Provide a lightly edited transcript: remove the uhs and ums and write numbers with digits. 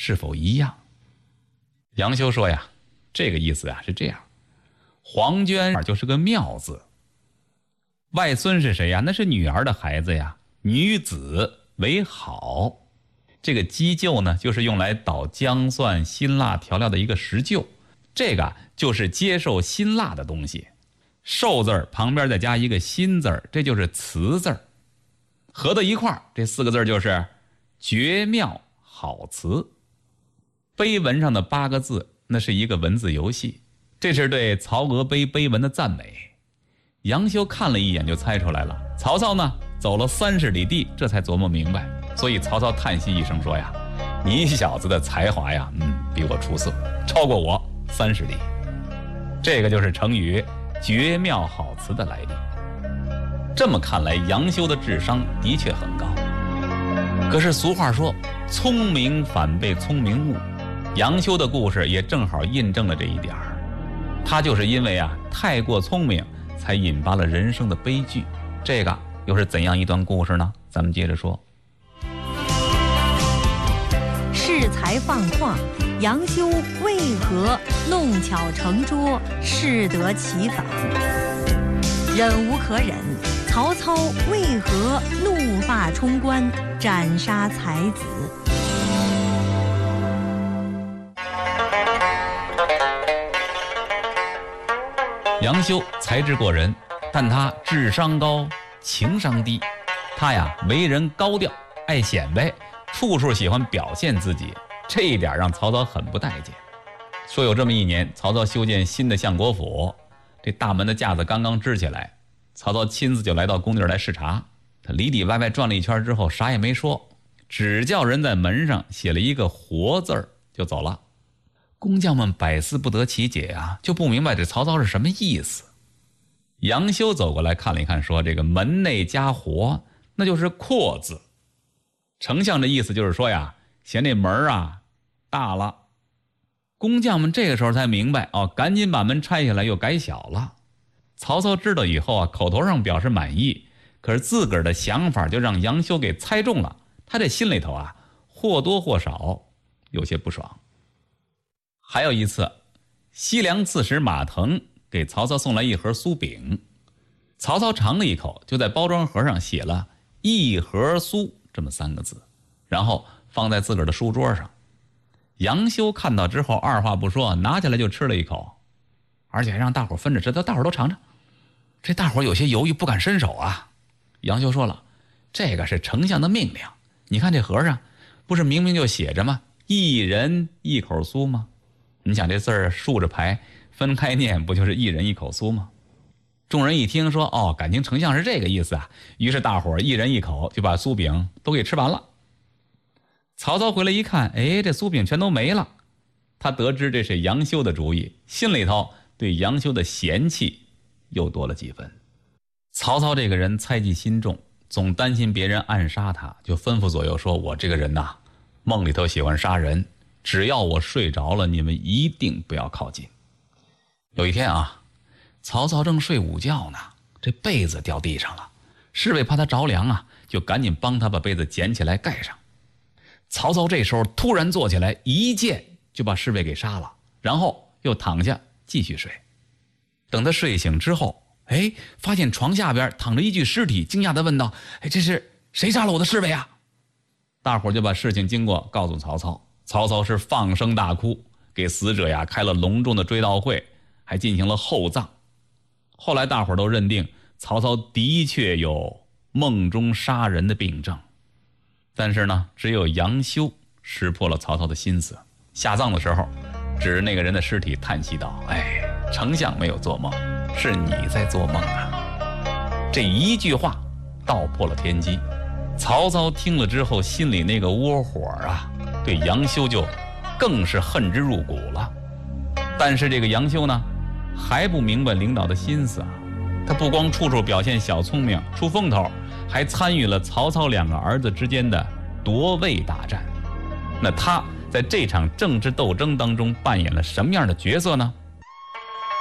是否一样？杨修说呀，这个意思啊是这样，黄娟就是个妙字，外孙是谁呀？那是女儿的孩子呀，女子为好。这个鸡臼呢，就是用来捣姜蒜辛辣调料的一个石臼，这个就是接受辛辣的东西。寿字儿旁边再加一个辛字儿，这就是词字儿，合到一块儿，这4个字就是绝妙好词。碑文上的8个字，那是一个文字游戏，这是对曹娥碑碑文的赞美。杨修看了一眼就猜出来了，曹操呢走了30里地，这才琢磨明白。所以曹操叹息一声说呀，你小子的才华呀，比我出色，超过我30里。这个就是成语绝妙好词的来历。这么看来，杨修的智商的确很高。可是俗话说，聪明反被聪明误，杨修的故事也正好印证了这一点。他就是因为太过聪明，才引发了人生的悲剧。这个又是怎样一段故事呢？咱们接着说。 恃才放旷，杨修为何弄巧成拙，适得其反？忍无可忍，曹操为何怒发冲冠，斩杀才子？ 杨修才智过人，但他智商高，情商低。他为人高调，爱显摆，处处喜欢表现自己，这一点让曹操很不待见。说有这么一年，曹操修建新的相国府，这大门的架子刚刚支起来，曹操亲自就来到宫地来视察。他里里外外转了一圈之后，啥也没说，只叫人在门上写了一个活字儿就走了。工匠们百思不得其解就不明白这曹操是什么意思。杨修走过来看了一看，说这个门内加活，那就是阔字。丞相的意思就是说嫌这门大了。工匠们这个时候才明白赶紧把门拆下来又改小了。曹操知道以后口头上表示满意，可是自个儿的想法就让杨修给猜中了。他这心里头或多或少有些不爽。还有一次，西凉刺史马腾给曹操送来一盒酥饼，曹操尝了一口，就在包装盒上写了一盒酥这么3个字，然后放在自个儿的书桌上。杨修看到之后，二话不说拿起来就吃了一口，而且还让大伙分着吃，大伙都尝尝。这大伙有些犹豫，不敢伸手杨修说了，这个是丞相的命令，你看这盒上不是明明就写着吗？一人一口酥吗？你想这字儿竖着排，分开念，不就是一人一口酥吗？众人一听说感情丞相是这个意思于是大伙一人一口就把酥饼都给吃完了。曹操回来一看，这酥饼全都没了。他得知这是杨修的主意，心里头对杨修的嫌弃又多了几分。曹操这个人猜忌心重，总担心别人暗杀他，就吩咐左右说，我这个人梦里头喜欢杀人，只要我睡着了，你们一定不要靠近。有一天曹操正睡午觉呢，这被子掉地上了，侍卫怕他着凉就赶紧帮他把被子捡起来盖上。曹操这时候突然坐起来，一剑就把侍卫给杀了，然后又躺下继续睡。等他睡醒之后，发现床下边躺着一具尸体，惊讶地问道，这是谁杀了我的侍卫大伙就把事情经过告诉曹操。曹操是放声大哭，给死者开了隆重的追悼会，还进行了厚葬。后来大伙都认定曹操的确有梦中杀人的病症，但是呢，只有杨修识破了曹操的心思。下葬的时候，指着那个人的尸体叹息道，丞相没有做梦，是你在做梦这一句话道破了天机。曹操听了之后，心里那个窝火对杨修就更是恨之入骨了。但是这个杨修呢，还不明白领导的心思他不光处处表现小聪明出风头，还参与了曹操2个儿子之间的夺位大战。那他在这场政治斗争当中扮演了什么样的角色呢？